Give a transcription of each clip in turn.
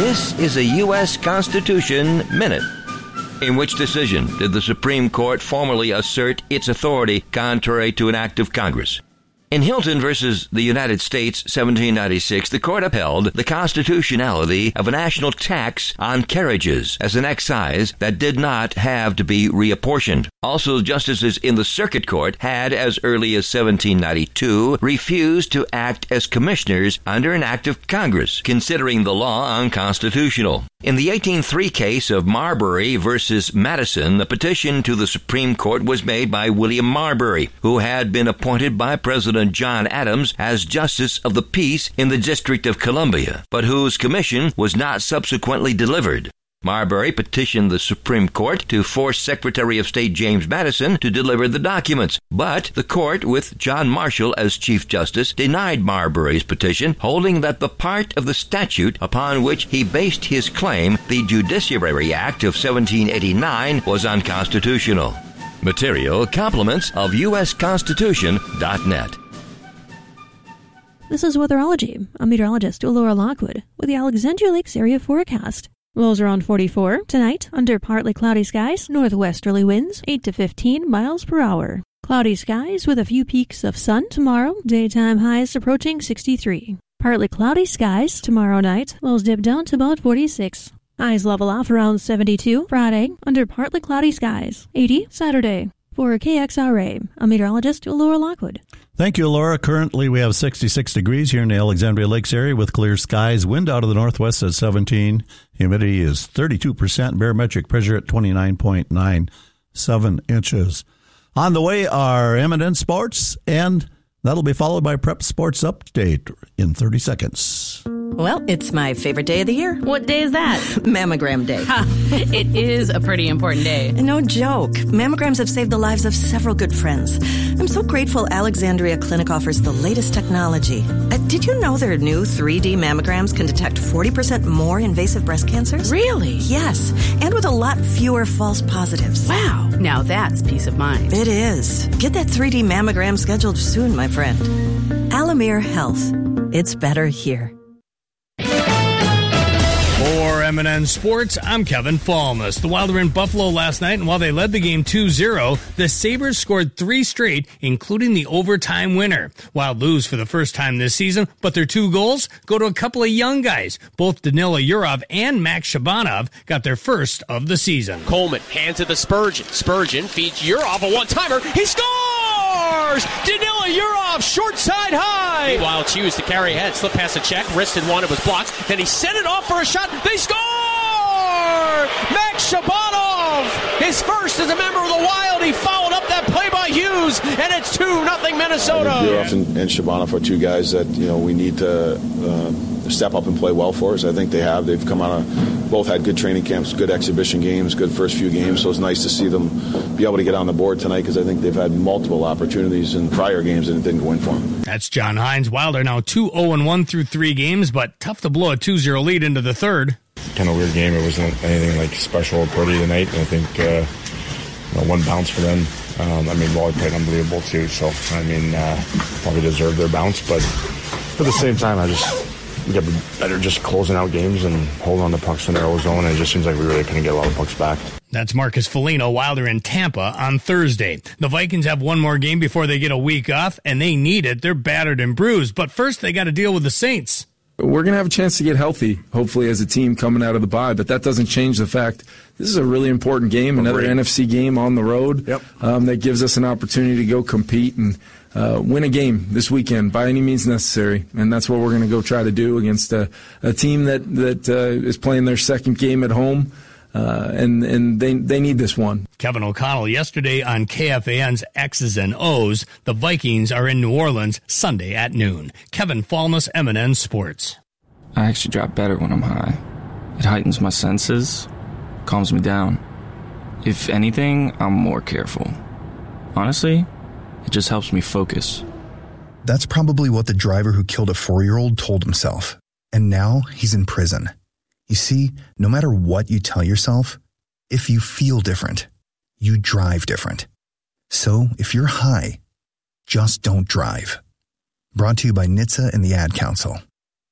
This is a U.S. Constitution Minute. In which decision did the Supreme Court formally assert its authority contrary to an act of Congress? In Hilton versus the United States, 1796, the court upheld the constitutionality of a national tax on carriages as an excise that did not have to be reapportioned. Also, justices in the circuit court had, as early as 1792, refused to act as commissioners under an act of Congress, considering the law unconstitutional. In the 1803 case of Marbury versus Madison, the petition to the Supreme Court was made by William Marbury, who had been appointed by President John Adams as Justice of the Peace in the District of Columbia, but whose commission was not subsequently delivered. Marbury petitioned the Supreme Court to force Secretary of State James Madison to deliver the documents, but the court, with John Marshall as Chief Justice, denied Marbury's petition, holding that the part of the statute upon which he based his claim, the Judiciary Act of 1789, was unconstitutional. Material compliments of usconstitution.net. This is Weatherology. I'm meteorologist Laura Lockwood with the Alexandria Lakes area forecast. Lows around 44 tonight, under partly cloudy skies, northwesterly winds 8 to 15 miles per hour. Cloudy skies with a few peaks of sun tomorrow, daytime highs approaching 63. Partly cloudy skies tomorrow night, lows dip down to about 46. Highs level off around 72 Friday, under partly cloudy skies, 80 Saturday. For KXRA, I'm meteorologist Laura Lockwood. Thank you, Laura. Currently, we have 66 degrees here in the Alexandria Lakes area with clear skies. Wind out of the northwest at 17. Humidity is 32%. Barometric pressure at 29.97 inches. On the way are Eminent Sports, and that'll be followed by Prep Sports Update in 30 seconds. Well, it's my favorite day of the year. What day is that? Mammogram Day. It is a pretty important day. No joke. Mammograms have saved the lives of several good friends. I'm so grateful Alexandria Clinic offers the latest technology. Did you know their new 3D mammograms can detect 40% more invasive breast cancers? Really? Yes, and with a lot fewer false positives. Wow. Now that's peace of mind. It is. Get that 3D mammogram scheduled soon, my friend. Alamere Health. It's better here. For M&N Sports, I'm Kevin Falmus. The Wild were in Buffalo last night, and while they led the game 2-0, the Sabres scored 3 straight, including the overtime winner. Wild lose for the first time this season, but their 2 goals go to a couple of young guys. Both Danila Yurov and Max Shabanov got their first of the season. Coleman hands it to Spurgeon. Spurgeon feeds Yurov a one-timer. He scores! Danila Yurov, short side high. Meanwhile, Hughes to carry ahead. Slip past the check. Wristed one. It was blocked. Then he sent it off for a shot. They score! Max Shabanov, his first as a member of the Wild. He followed up that play by Hughes, and it's 2-0 Minnesota. Yurov and Shabanov are 2 guys that we need to step up and play well for us. I think they have. They've come out of both had good training camps, good exhibition games, good first few games. So it's nice to see them be able to get on the board tonight because I think they've had multiple opportunities in prior games and it didn't go in for them. That's John Hines. Wild are now 2-0-1 through 3 games, but tough to blow a 2-0 lead into the third. Kind of weird game. It wasn't anything like special or pretty tonight. And I think one bounce for them. Wally played unbelievable too. So probably deserved their bounce, but at the same time, I just get better just closing out games and holding on to pucks in their own zone. And it just seems like we really couldn't get a lot of pucks back. That's Marcus Foligno. Wilder in Tampa on Thursday. The Vikings have one more game before they get a week off, and they need it. They're battered and bruised, but first they got to deal with the Saints. We're going to have a chance to get healthy, hopefully, as a team coming out of the bye, but that doesn't change the fact this is a really important game, another NFC game on the road. That gives us an opportunity to go compete and win a game this weekend by any means necessary, and that's what we're going to go try to do against a team that is playing their second game at home. And they need this one. Kevin O'Connell yesterday on KFAN's X's and O's. The Vikings are in New Orleans Sunday at noon. Kevin Falmus, M&N Sports. I actually drive better when I'm high. It heightens my senses, calms me down. If anything, I'm more careful. Honestly, it just helps me focus. That's probably what the driver who killed a 4-year-old told himself. And now he's in prison. You see, no matter what you tell yourself, if you feel different, you drive different. So if you're high, just don't drive. Brought to you by NHTSA and the Ad Council.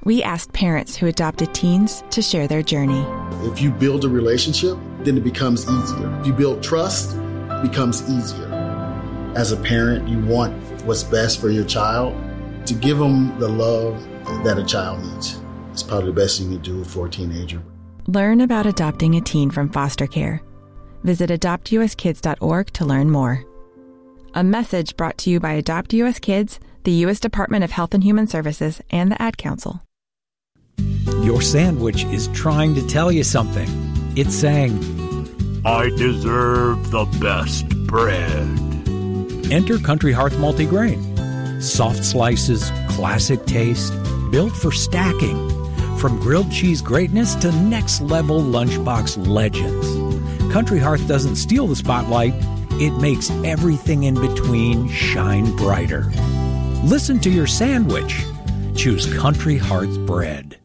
we asked parents who adopted teens to share their journey. If you build a relationship, then it becomes easier. If you build trust, it becomes easier. As a parent, you want what's best for your child. To give them the love that a child needs. It's probably the best thing you can do for a teenager. Learn about adopting a teen from foster care. Visit adoptuskids.org to learn more. A message brought to you by Adopt US Kids, the U.S. Department of Health and Human Services, and the Ad Council. Your sandwich is trying to tell you something. It's saying, I deserve the best bread. Enter Country Hearth Multigrain. Soft slices, classic taste, built for stacking. From grilled cheese greatness to next-level lunchbox legends. Country Hearth doesn't steal the spotlight. It makes everything in between shine brighter. Listen to your sandwich. Choose Country Hearth bread.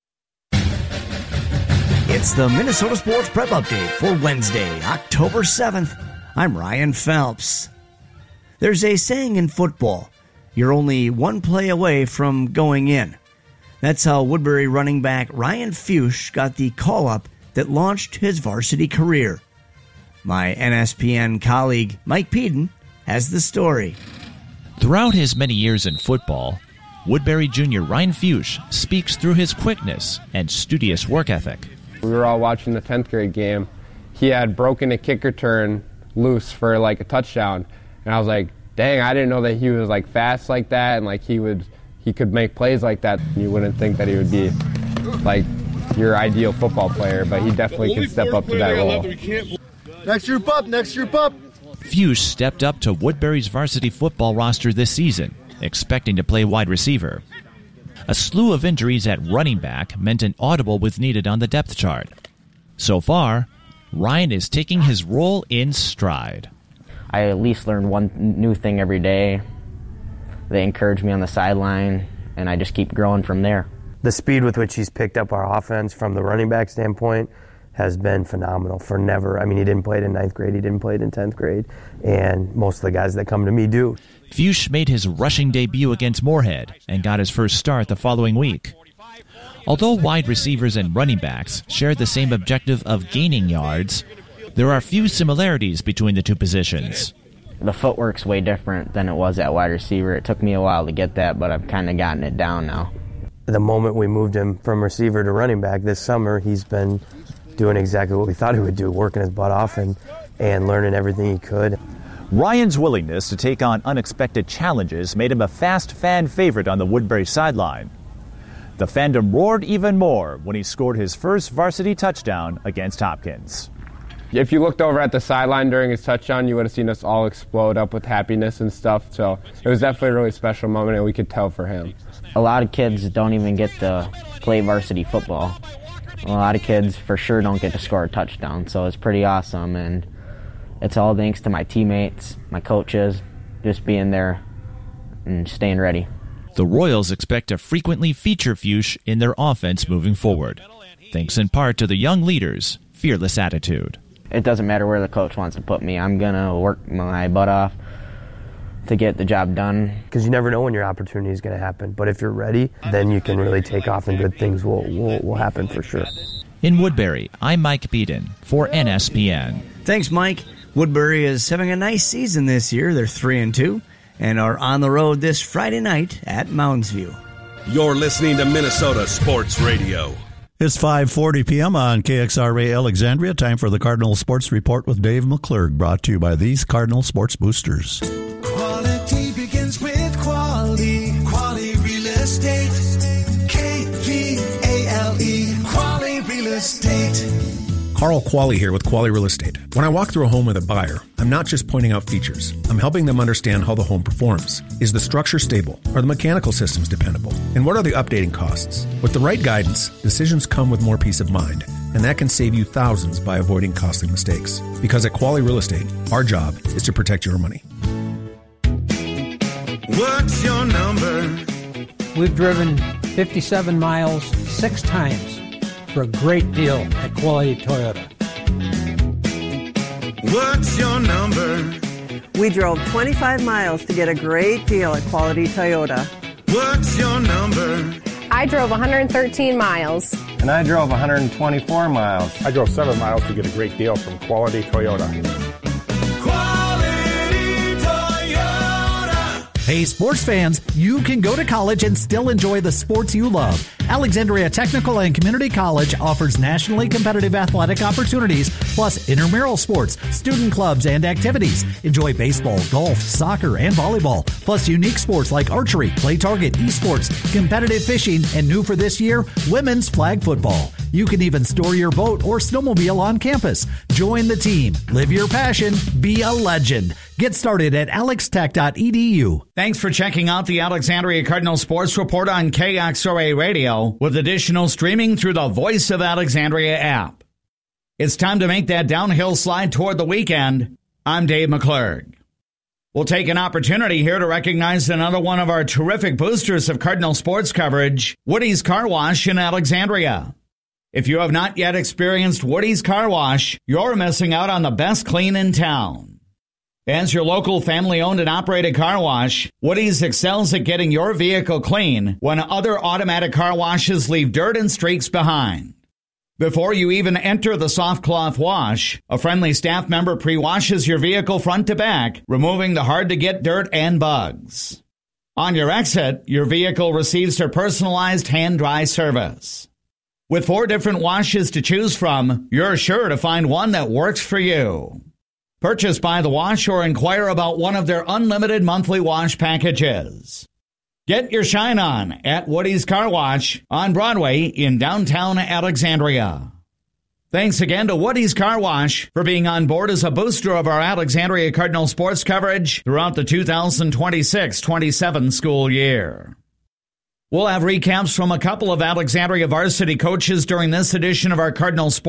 It's the Minnesota Sports Prep Update for Wednesday, October 7th. I'm Ryan Phelps. There's a saying in football, you're only one play away from going in. That's how Woodbury running back Ryan Fuchs got the call-up that launched his varsity career. My NSPN colleague Mike Peden has the story. Throughout his many years in football, Woodbury junior Ryan Fuchs speaks through his quickness and studious work ethic. We were all watching the 10th grade game. He had broken a kick return loose for like a touchdown. And I was like, dang, I didn't know that he was like fast like that and like he could make plays like that. You wouldn't think that he would be like your ideal football player, but he definitely can step up to that role. Next group up. Fuchs stepped up to Woodbury's varsity football roster this season, expecting to play wide receiver. A slew of injuries at running back meant an audible was needed on the depth chart. So far, Ryan is taking his role in stride. I at least learn one new thing every day. They encourage me on the sideline, and I just keep growing from there. The speed with which he's picked up our offense from the running back standpoint has been phenomenal. He didn't play it in 9th grade, he didn't play it in 10th grade, and most of the guys that come to me do. Fuchs made his rushing debut against Moorhead and got his first start the following week. Although wide receivers and running backs share the same objective of gaining yards, there are few similarities between the two positions. The footwork's way different than it was at wide receiver. It took me a while to get that, but I've kind of gotten it down now. The moment we moved him from receiver to running back this summer, he's been doing exactly what we thought he would do, working his butt off and learning everything he could. Ryan's willingness to take on unexpected challenges made him a fast fan favorite on the Woodbury sideline. The fandom roared even more when he scored his first varsity touchdown against Hopkins. If you looked over at the sideline during his touchdown, you would have seen us all explode up with happiness and stuff. So it was definitely a really special moment, and we could tell for him. A lot of kids don't even get to play varsity football. A lot of kids for sure don't get to score a touchdown, so it's pretty awesome. And it's all thanks to my teammates, my coaches, just being there and staying ready. The Royals expect to frequently feature Fuchs in their offense moving forward, thanks in part to the young leader's fearless attitude. It doesn't matter where the coach wants to put me. I'm going to work my butt off to get the job done. Because you never know when your opportunity is going to happen. But if you're ready, then you can really take off and good things will happen for sure. In Woodbury, I'm Mike Beaton for NSPN. Thanks, Mike. Woodbury is having a nice season this year. They're 3-2 and are on the road this Friday night at Mounds View. You're listening to Minnesota Sports Radio. It's 5:40 p.m. on KXRA Alexandria. Time for the Cardinal Sports Report with Dave McClurg, brought to you by these Cardinal Sports Boosters. Quality begins with quality. Quality real estate. KVALE. Quality real estate. Carl Qualley here with Qualley Real Estate. When I walk through a home with a buyer, I'm not just pointing out features. I'm helping them understand how the home performs. Is the structure stable? Are the mechanical systems dependable? And what are the updating costs? With the right guidance, decisions come with more peace of mind, and that can save you thousands by avoiding costly mistakes. Because at Qualley Real Estate, our job is to protect your money. What's your number? We've driven 57 miles 6 times. For a great deal at Quality Toyota. What's your number? We drove 25 miles to get a great deal at Quality Toyota. What's your number? I drove 113 miles. And I drove 124 miles. I drove 7 miles to get a great deal from Quality Toyota. Hey, sports fans, you can go to college and still enjoy the sports you love. Alexandria Technical and Community College offers nationally competitive athletic opportunities, plus intramural sports, student clubs, and activities. Enjoy baseball, golf, soccer, and volleyball, plus unique sports like archery, play target, esports, competitive fishing, and new for this year, women's flag football. You can even store your boat or snowmobile on campus. Join the team. Live your passion. Be a legend. Get started at alextech.edu. Thanks for checking out the Alexandria Cardinal Sports Report on KXRA Radio, with additional streaming through the Voice of Alexandria app. It's time to make that downhill slide toward the weekend. I'm Dave McClurg. We'll take an opportunity here to recognize another one of our terrific boosters of Cardinal sports coverage, Woody's Car Wash in Alexandria. If you have not yet experienced Woody's Car Wash, you're missing out on the best clean in town. As your local family-owned and operated car wash, Woody's excels at getting your vehicle clean when other automatic car washes leave dirt and streaks behind. Before you even enter the soft cloth wash, a friendly staff member pre-washes your vehicle front to back, removing the hard-to-get dirt and bugs. On your exit, your vehicle receives their personalized hand-dry service. With 4 different washes to choose from, you're sure to find one that works for you. Purchase by the wash or inquire about one of their unlimited monthly wash packages. Get your shine on at Woody's Car Wash on Broadway in downtown Alexandria. Thanks again to Woody's Car Wash for being on board as a booster of our Alexandria Cardinal sports coverage throughout the 2026-27 school year. We'll have recaps from a couple of Alexandria varsity coaches during this edition of our Cardinal Sports